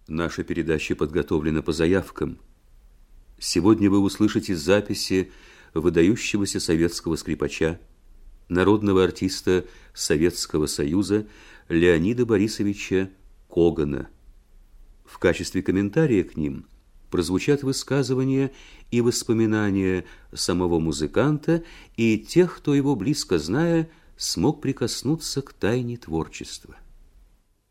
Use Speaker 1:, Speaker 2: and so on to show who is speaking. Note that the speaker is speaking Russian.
Speaker 1: Наша передача подготовлена по заявкам. Сегодня вы услышите записи выдающегося советского скрипача, народного артиста Советского Союза Леонида Борисовича Когана. В качестве комментария к ним прозвучат высказывания и воспоминания самого музыканта и тех, кто его близко зная, смог прикоснуться к тайне творчества.